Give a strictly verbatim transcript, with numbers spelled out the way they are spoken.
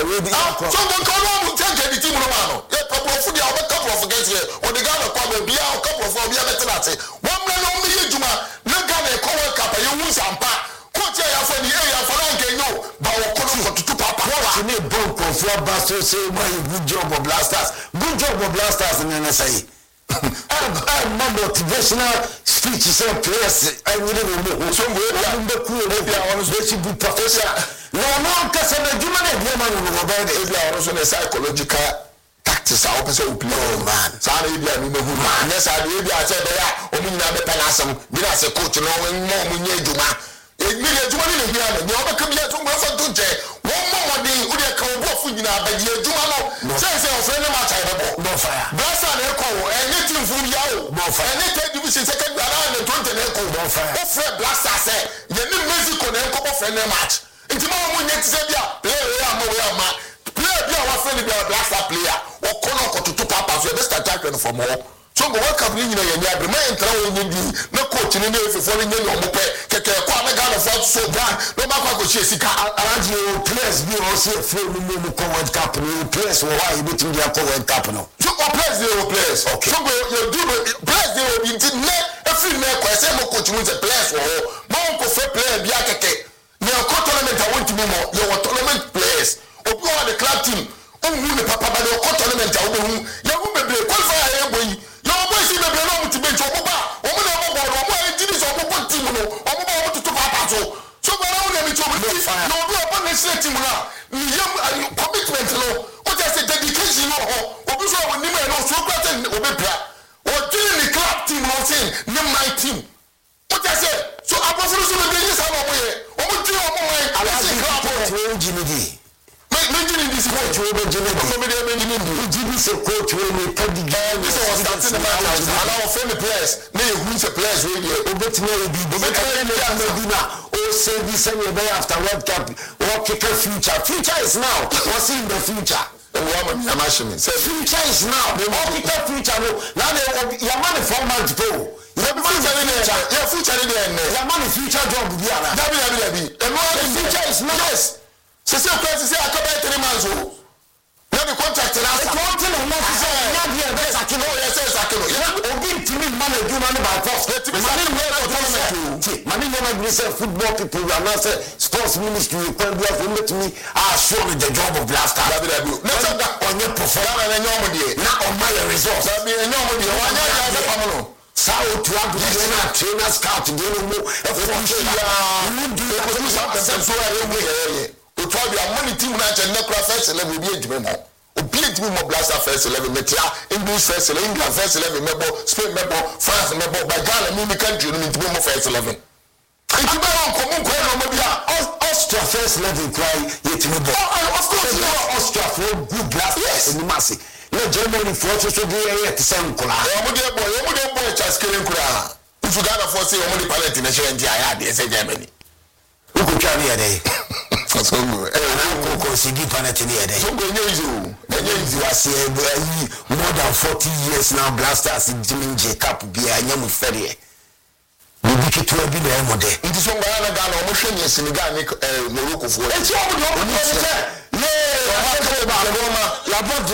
we be so go come on take the team no man no e couple of dia o couple of get here o de Ghana kwa be bia o couple of bia better that one man no me ejuma na Ghana e come cup ye wu sampa coach ya for the area for na nke yo ba wo kono for tutu papa what you need bon for Basso say my good job of Blasters good job of Blasters in N S A I'm a motivational speech say players I really don't know so we are in the cool area on very good professor no no kasa na juma na dia man no ba the area also the psychological tactics are opposite we play man so na area no hu man yes I dey area say there o mu nyina be penasam bi na say coach no mo mo nya juma e mi le juma ni le bia na o ba ka bia to mo fa to je wo mo mo dey o dey ka wo fu nyina ba je juma no say say o friend ma cha be bo fire brasa na ko any team fu ya o bo fire any third division second round na twenty na ko bo fire o friend blasta say ye ni Mexico na ko bo friend match nti ma mo nyeti se bia player we am we am player bia wa friend bia blasta player o kono ko tutu papa so e be start attack for more so go work up ni nyina ye nya bre ma entra wo nyi bi na coach ni na efefo ni nyi omo pe keke kwa na Ghana for so brand no ba kwa ko chi sika around you players bi o se free mu mu ko World Cup ni players wo wa e betim dia ko World Cup no so ko players dey o players okay so go you do players dey o bi nti ne every na ko se mo coach mu se players wo mo ko fe player bia keke ni o ko tournament I want to be more you tournament players obi o the club team o hu ne papa ba the tournament I wo hu ya hu bebre qualify e boy no boy si bebre no mu ti bench o ba o mu na mo bo o mo e jini so o bo team no o mo ba o to to papa so so go na we me to be no obi o bo na se team na ni yam commitment no o just say dedication no ho obi so o ni me no so kwata o be bra o jini ni club team no say ni my team o just say so abofuru so be yin sa no mo ye o mo ti o mo mai ala si club o jini di Mentioning this coach will be Jimmy. Jimmy say coach will be Paddy. This was starting the match. And our friendly players, may who's a players really. Obet may be Medina. Oh, say this and you after World Cup. What kicker future? Future is now. What's in the future? The woman Yamashimi said future is now. The more kicker future. Now they Yamani four months go. Your future in there. Yamani future job. The future is now. Yes. Se se ko se akaba three months o na the contract na sa ko tin no se na dia be sakino ya se sakino ya obi timi man aduma no ba force mani no na tournament mani no na say football people and na say sports ministry ko bia for let me assure the job of Blaster na say that onye perform na nyom die na on my results na be nyom die wa nya ya se pamono sao tu abu na trainer scout dey no mo e for ya you do something so I dey to be a money team na je nekra first eleven bi ejime mo obi ejime mo Blaster first eleven metia English first eleven England first eleven mebo Spain mebo France mebo by Ghana mi country no ntime mo first eleven ntime won ko mo ko no mo bia Austria first eleven cry yetime bo of course you know Austria for good Blasters in Masi na Germany for so so dey here to say nkura e mo dey boy e mo dey boy chaskere nkura if Ghana for say e mo dey palette na share ntia ya dey say Germany uko twa ne dey so eh ko sigi panati ni ede so go nyezu nyezu wase e more than forty years now Blasters Jimmy J Cup bia nyam fere bibi kitu bi na emode nti so ngara na Ghana o mo hwenye Senegal ni Morocco fo e ti o mo do o mo se ye o ma ka ba le ma la